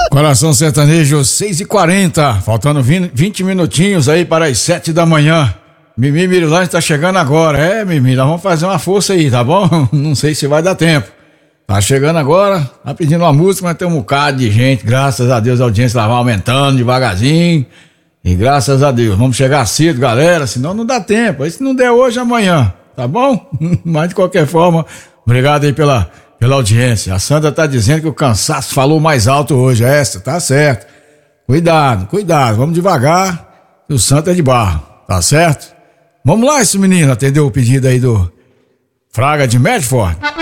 Coração Sertanejo 6h40, faltando 20 minutinhos aí para as 7 da manhã. Mimi Mirilante tá chegando agora. Mimi, nós vamos fazer uma força aí, tá bom? Não sei se vai dar tempo. Tá chegando agora, tá pedindo uma música, mas tem um bocado de gente. Graças a Deus a audiência lá vai aumentando devagarzinho. E graças a Deus, vamos chegar cedo, galera, senão não dá tempo. Aí se não der hoje, amanhã, tá bom? Mas de qualquer forma, obrigado aí pela audiência. A Sandra tá dizendo que o cansaço falou mais alto hoje. Tá certo. Cuidado, vamos devagar. O santo é de barro, tá certo? Vamos lá, esse menino atendeu o pedido aí do Fraga de Medford.